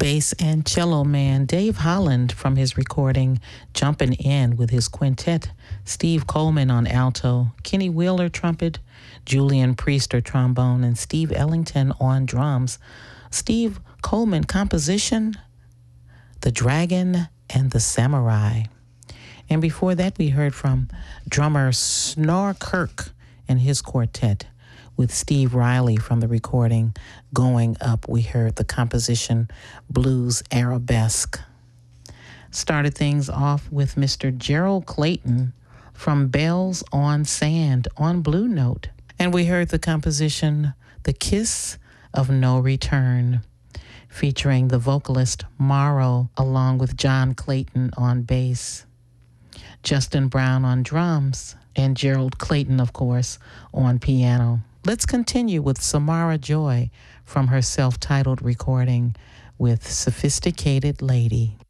bass and cello man Dave Holland from his recording Jumpin' In with his quintet, Steve Coleman on alto, Kenny Wheeler trumpet, Julian Priester trombone, and Steve Ellington on drums. Steve Coleman composition, The Dragon and the Samurai. And before that, we heard from drummer Snar Kirk and his quartet. With Steve Riley from the recording Going Up, we heard the composition Blues Arabesque. Started things off with Mr. Gerald Clayton from Bells on Sand on Blue Note. And we heard the composition The Kiss of No Return, featuring the vocalist Morrow along with John Clayton on bass, Justin Brown on drums, and Gerald Clayton, of course, on piano. Let's continue with Samara Joy from her self-titled recording with Sophisticated Lady.